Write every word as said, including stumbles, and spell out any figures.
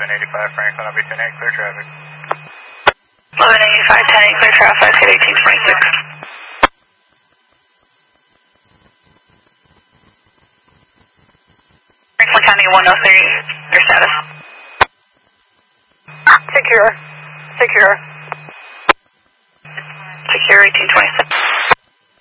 eleven eighty-five Franklin, I'll be ten eight, clear traffic. eleven eighty-five, ten eight, clear traffic at eighteen twenty-six. Franklin County one oh three, your status? Secure. Secure. Secure eighteen twenty-six.